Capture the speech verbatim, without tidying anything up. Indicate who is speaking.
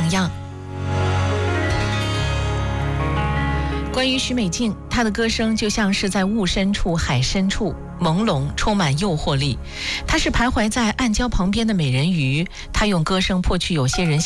Speaker 1: 榜样。关于许美静，她的歌声就像是在雾深处、海深处，朦胧，充满诱惑力。她是徘徊在暗礁旁边的美人鱼，她用歌声破去有些人